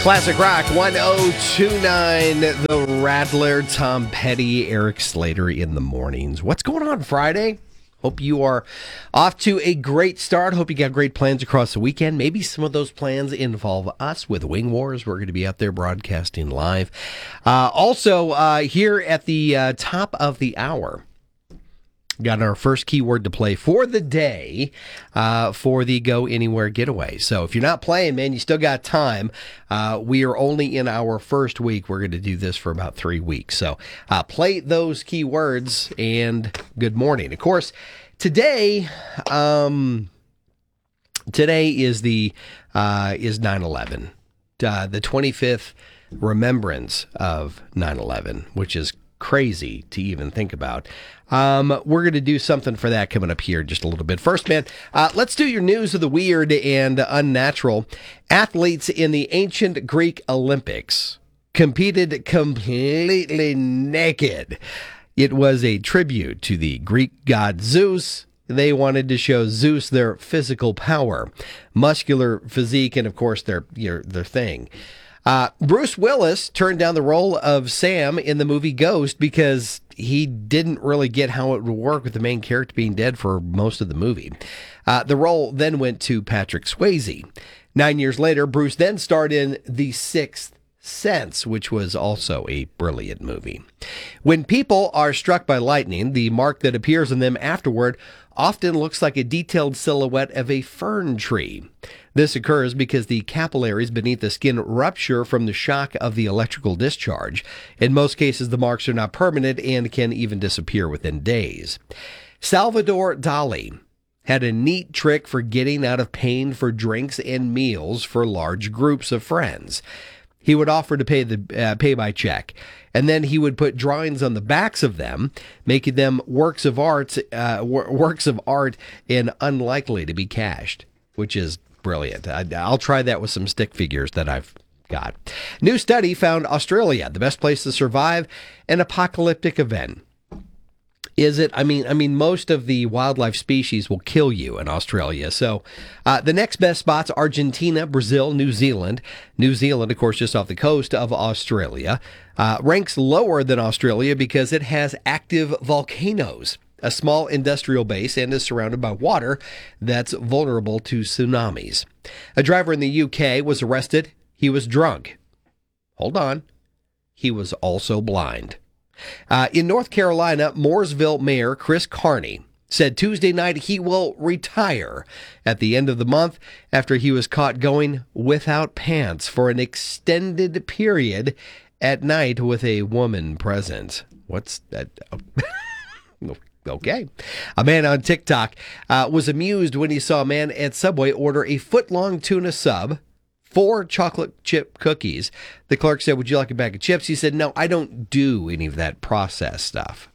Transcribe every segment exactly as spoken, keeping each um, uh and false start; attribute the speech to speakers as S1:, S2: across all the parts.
S1: Classic Rock one oh two point nine, The Rattler, Tom Petty, Eric Slater in the mornings. What's going on Friday? Hope you are off to a great start. Hope you got great plans across the weekend. Maybe some of those plans involve us with Wing Wars. We're going to be out there broadcasting live. Uh, also, uh, here at the uh, top of the hour, got our first keyword to play for the day uh, for the Go Anywhere getaway. So if you're not playing, man, you still got time. Uh, we are only in our first week. We're going to do this for about three weeks. So uh, play those keywords and good morning. Of course, today, um, today is the uh, is nine eleven, uh, the twenty-fifth remembrance of nine eleven, which is crazy to even think about. Um, we're going to do something for that coming up here just a little bit. First, man, uh, let's do your news of the weird and unnatural. Athletes in the ancient Greek Olympics competed completely naked. It was a tribute to the Greek god Zeus. They wanted to show Zeus their physical power, muscular physique, and of course their their, their thing. Uh, Bruce Willis turned down the role of Sam in the movie Ghost because he didn't really get how it would work with the main character being dead for most of the movie. Uh, the role then went to Patrick Swayze. Nine years later, Bruce then starred in The Sixth Sense, which was also a brilliant movie. When people are struck by lightning, the mark that appears on them afterward often looks like a detailed silhouette of a fern tree. This occurs because the capillaries beneath the skin rupture from the shock of the electrical discharge. In most cases, the marks are not permanent and can even disappear within days. Salvador Dali had a neat trick for getting out of pain for drinks and meals for large groups of friends. He would offer to pay the uh, pay by check, and then he would put drawings on the backs of them, making them works of art, uh, works of art, and unlikely to be cashed, which is brilliant. I, I'll try that with some stick figures that I've got. New study found Australia the best place to survive an apocalyptic event. Is it? I mean, I mean, most of the wildlife species will kill you in Australia. So uh, the next best spots, Argentina, Brazil, New Zealand. New Zealand, of course, just off the coast of Australia, uh, ranks lower than Australia because it has active volcanoes, a small industrial base, and is surrounded by water that's vulnerable to tsunamis. A driver in the U K was arrested. He was drunk. Hold on. He was also blind. Uh, in North Carolina, Mooresville Mayor Chris Carney said Tuesday night he will retire at the end of the month after he was caught going without pants for an extended period at night with a woman present. What's that? Okay. A man on TikTok uh, was amused when he saw a man at Subway order a foot-long tuna sub, four chocolate chip cookies. The clerk said, "Would you like a bag of chips?" He said, "No, I don't do any of that processed stuff."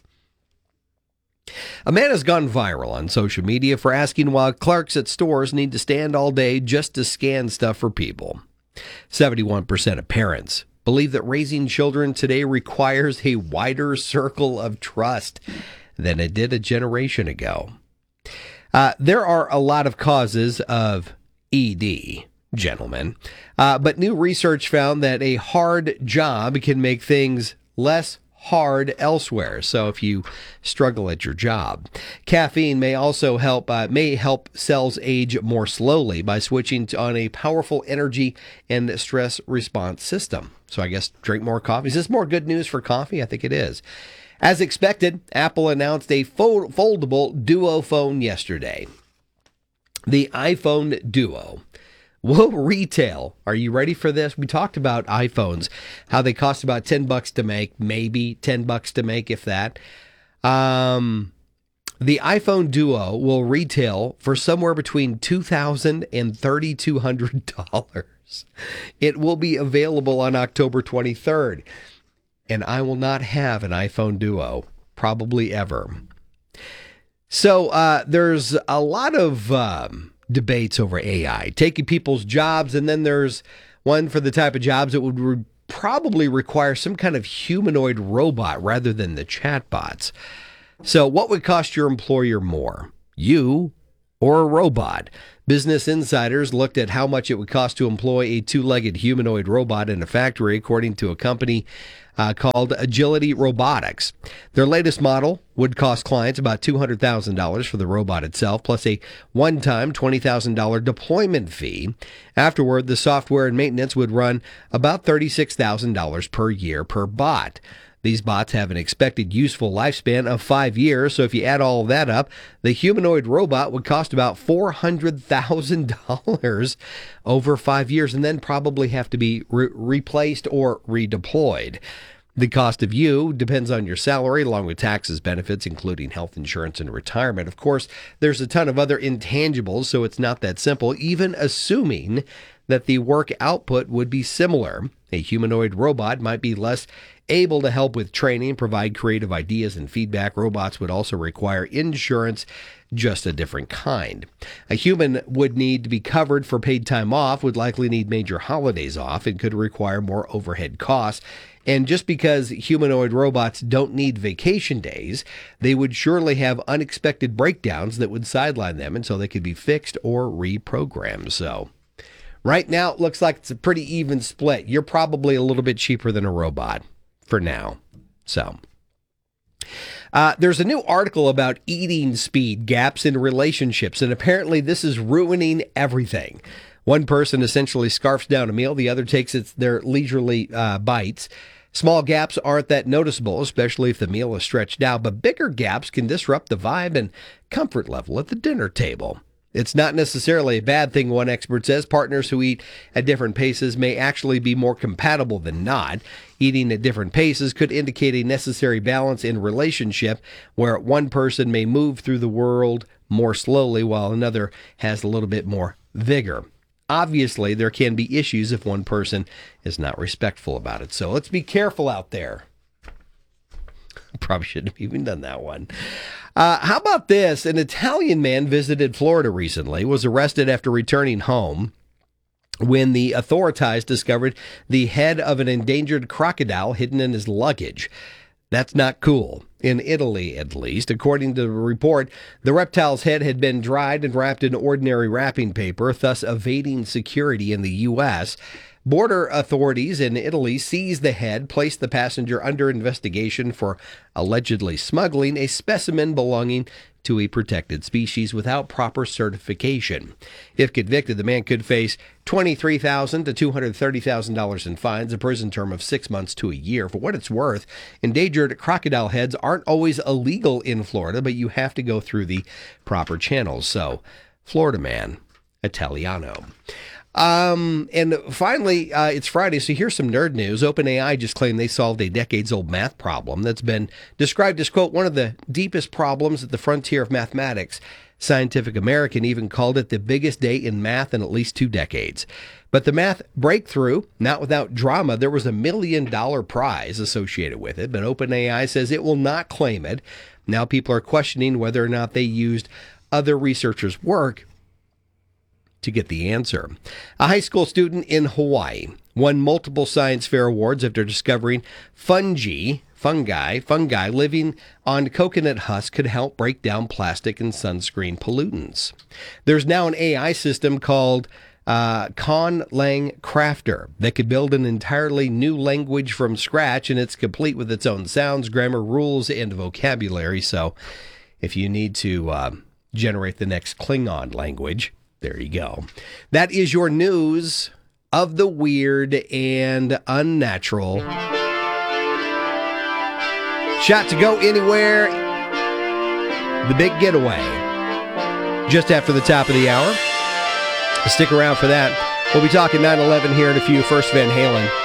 S1: A man has gone viral on social media for asking why clerks at stores need to stand all day just to scan stuff for people. seventy-one percent of parents believe that raising children today requires a wider circle of trust than it did a generation ago. Uh, there are a lot of causes of E D, gentlemen, uh, but new research found that a hard job can make things less hard elsewhere. So if you struggle at your job, caffeine may also help uh, may help cells age more slowly by switching to, on a powerful energy and stress response system. So I guess drink more coffee. Is this more good news for coffee? I think it is. As expected, Apple announced a fold- foldable Duo phone yesterday. The iPhone Duo will retail. Are you ready for this? We talked about iPhones, how they cost about ten bucks to make, maybe ten bucks to make, if that. Um, the iPhone Duo will retail for somewhere between two thousand dollars and three thousand two hundred dollars. It will be available on October twenty-third. And I will not have an iPhone Duo, probably ever. So uh, there's a lot of um, debates over A I, taking people's jobs, and then there's one for the type of jobs that would re- probably require some kind of humanoid robot rather than the chatbots. So what would cost your employer more, you or a robot? Business Insiders looked at how much it would cost to employ a two-legged humanoid robot in a factory, according to a company uh, called Agility Robotics. Their latest model would cost clients about two hundred thousand dollars for the robot itself, plus a one-time twenty thousand dollars deployment fee. Afterward, the software and maintenance would run about thirty-six thousand dollars per year per bot. These bots have an expected useful lifespan of five years, so if you add all of that up, the humanoid robot would cost about four hundred thousand dollars over five years and then probably have to be re- replaced or redeployed. The cost of you depends on your salary, along with taxes, benefits, including health insurance and retirement. Of course, there's a ton of other intangibles, so it's not that simple, even assuming that the work output would be similar. A humanoid robot might be less able to help with training, provide creative ideas and feedback. Robots would also require insurance, just a different kind. A human would need to be covered for paid time off, would likely need major holidays off, and could require more overhead costs. And just because humanoid robots don't need vacation days, they would surely have unexpected breakdowns that would sideline them until they could be fixed or reprogrammed. So right now, it looks like it's a pretty even split. You're probably a little bit cheaper than a robot for now. So uh, there's a new article about eating speed, gaps in relationships, and apparently this is ruining everything. One person essentially scarfs down a meal, the other takes its, their leisurely uh, bites. Small gaps aren't that noticeable, especially if the meal is stretched out, but bigger gaps can disrupt the vibe and comfort level at the dinner table. It's not necessarily a bad thing, one expert says. Partners who eat at different paces may actually be more compatible than not. Eating at different paces could indicate a necessary balance in relationship where one person may move through the world more slowly while another has a little bit more vigor. Obviously, there can be issues if one person is not respectful about it. So let's be careful out there. Probably shouldn't have even done that one. Uh, how about this? An Italian man visited Florida recently, was arrested after returning home when the authorities discovered the head of an endangered crocodile hidden in his luggage. That's not cool. In Italy, at least. According to the report, the reptile's head had been dried and wrapped in ordinary wrapping paper, thus evading security in the U S Border authorities in Italy seized the head, placed the passenger under investigation for allegedly smuggling a specimen belonging to a protected species without proper certification. If convicted, the man could face twenty-three thousand dollars to two hundred thirty thousand dollars in fines, a prison term of six months to a year. For what it's worth, endangered crocodile heads aren't always illegal in Florida, but you have to go through the proper channels. So, Florida man, Italiano. Um, and finally, uh, it's Friday, so here's some nerd news. OpenAI just claimed they solved a decades-old math problem that's been described as, quote, one of the deepest problems at the frontier of mathematics. Scientific American even called it the biggest day in math in at least two decades. But the math breakthrough, not without drama, there was a million dollar prize associated with it, but OpenAI says it will not claim it. Now people are questioning whether or not they used other researchers' work to get the answer. A high school student in Hawaii won multiple science fair awards after discovering fungi, fungi, fungi living on coconut husk could help break down plastic and sunscreen pollutants. There's now an A I system called uh, Conlang Crafter that could build an entirely new language from scratch, and it's complete with its own sounds, grammar, rules, and vocabulary. So if you need to uh, generate the next Klingon language, there you go. That is your news of the weird and unnatural. Shot to go anywhere. The big getaway. Just after the top of the hour. Stick around for that. We'll be talking nine eleven here in a few. First, Van Halen.